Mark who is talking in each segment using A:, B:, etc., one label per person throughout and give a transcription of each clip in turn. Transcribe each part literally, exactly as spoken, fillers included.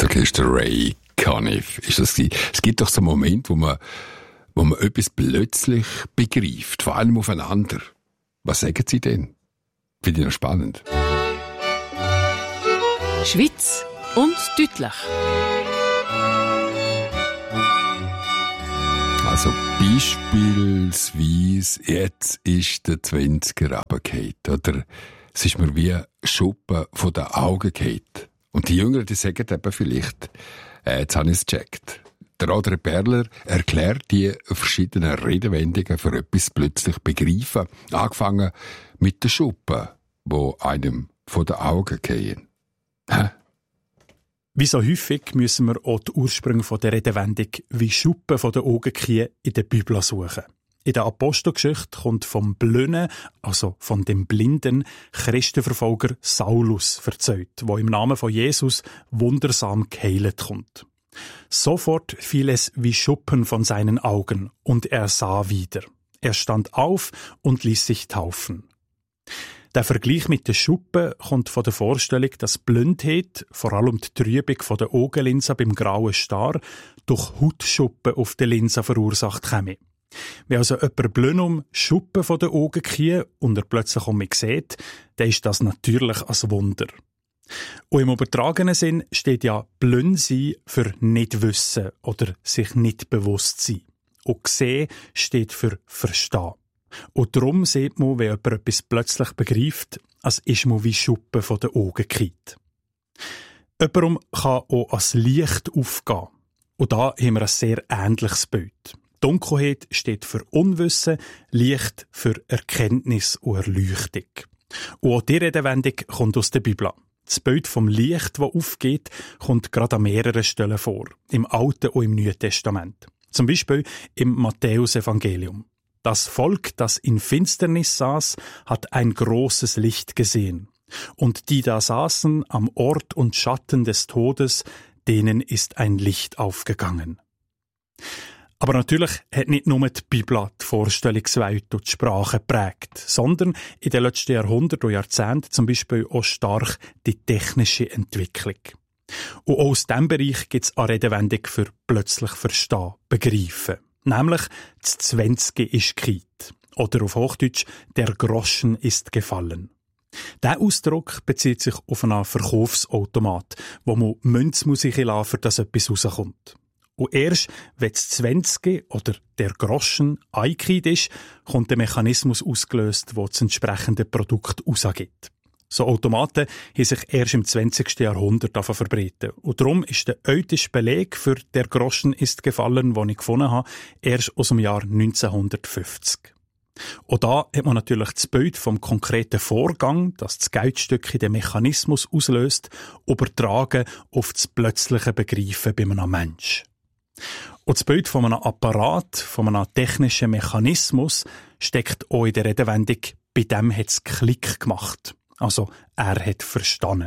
A: Orchester Ray Conniff ist das gewesen. Es gibt doch so einen Moment, wo man, wo man etwas plötzlich begreift, vor allem aufeinander. Was sagen Sie denn? Finde ich noch spannend.
B: Schweiz und deutlich.
A: Also beispielsweise, jetzt ist der zwanziger runtergefallen, oder es ist mir wie Schuppen von den Augen gefallen. Und die Jüngeren, die sagen eben vielleicht, äh, jetzt habe ich es gecheckt. Der Adrian Perler erklärt die verschiedenen Redewendungen für etwas plötzlich begreifen. Angefangen mit den Schuppen, die einem von den Augen gehen. Hä?
C: Wie so häufig müssen wir auch die Ursprünge von der Redewendung wie Schuppen von den Augen gehen in der Bibel suchen. In der Apostelgeschichte kommt vom Blinden, also von dem blinden Christenverfolger Saulus erzählt, der im Namen von Jesus wundersam geheilt kommt. Sofort fiel es wie Schuppen von seinen Augen und er sah wieder. Er stand auf und ließ sich taufen. Der Vergleich mit den Schuppen kommt von der Vorstellung, dass Blindheit, vor allem die Trübung von der Augenlinse beim grauen Star, durch Hautschuppen auf der Linse verursacht käme. Wenn also jemand blindum Schuppen von den Augen kehrt und er plötzlich um mich sieht, dann ist das natürlich ein Wunder. Und im übertragenen Sinn steht ja blind sein für nicht wissen oder sich nicht bewusst sein. Und sehen steht für verstehen. Und darum sieht man, wenn jemand etwas plötzlich begreift, als ist man wie Schuppen von den Augen gekehrt. Jemandem kann auch als Licht aufgehen. Und da haben wir ein sehr ähnliches Bild. Dunkelheit steht für Unwissen, Licht für Erkenntnis und Erleuchtung. Und auch die Redewendung kommt aus der Bibel. Das Bild vom Licht, das aufgeht, kommt gerade an mehreren Stellen vor. Im Alten und im Neuen Testament. Zum Beispiel im Matthäus-Evangelium. Das Volk, das in Finsternis saß, hat ein großes Licht gesehen. Und die da saßen am Ort und Schatten des Todes, denen ist ein Licht aufgegangen. Aber natürlich hat nicht nur die Bibel die Vorstellungswelt und die Sprache geprägt, sondern in den letzten Jahrhunderten und Jahrzehnten zum Beispiel auch stark die technische Entwicklung. Und auch aus diesem Bereich gibt es eine Redewendung für plötzlich verstehen, begreifen. Nämlich, das Zwanzige ist gekehrt. Oder auf Hochdeutsch, der Groschen ist gefallen. Dieser Ausdruck bezieht sich auf einen Verkaufsautomat, wo man Münze muss lassen, für dass etwas rauskommt. Und erst, wenn das Zwanzige oder der Groschen eingekehrt ist, kommt der Mechanismus ausgelöst, der das entsprechende Produkt rausgibt. So Automaten haben sich erst im zwanzigsten Jahrhundert verbreitet. Und darum ist der älteste Beleg für «Der Groschen ist gefallen», den ich gefunden habe, erst aus dem Jahr neunzehnhundertfünfzig. Und da hat man natürlich das Bild vom konkreten Vorgang, das das Geldstück den Mechanismus auslöst, übertragen auf das plötzliche Begreifen bei einem Menschen. Und das Bild von einem Apparat, von einem technischen Mechanismus, steckt auch in der Redewendung «Bei dem hat es Klick gemacht». Also, er hat verstanden.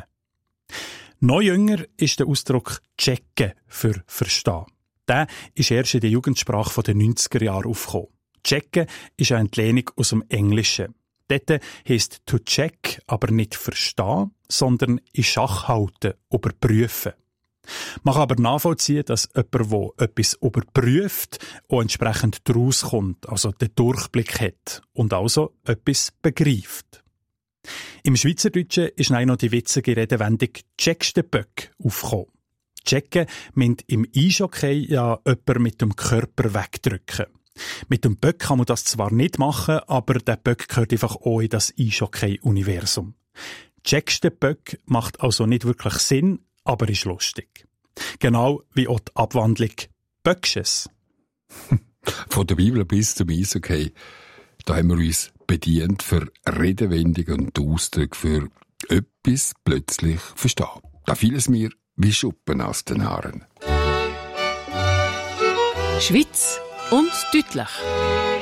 C: Noch jünger ist der Ausdruck «checken» für «verstehen». Der ist erst in der Jugendsprache der neunziger Jahre aufgekommen. «Checken» ist eine Entlehnung aus dem Englischen. Dort heisst «to check» aber nicht «verstehen», sondern «in Schach halten», «überprüfen». Man kann aber nachvollziehen, dass jemand, der etwas überprüft, auch entsprechend daraus kommt, also den Durchblick hat und also etwas begreift. Im Schweizerdeutschen ist noch die witzige Redewendung «checkst den Böck» aufgekommen. Checken meint im Eishockey ja jemanden mit dem Körper wegdrücken. Mit dem Böck kann man das zwar nicht machen, aber der Böck gehört einfach auch in das Eishockey-Universum. «Checkst den Böck» macht also nicht wirklich Sinn, aber ist lustig. Genau wie auch die Abwandlung «Böcksches».
A: Von der Bibel bis zum Eishockey, da haben wir uns bedient für Redewendungen und Ausdrücke für etwas plötzlich verstehen. Da fiel es mir wie Schuppen aus den Haaren.
B: Schweiz und deutlich.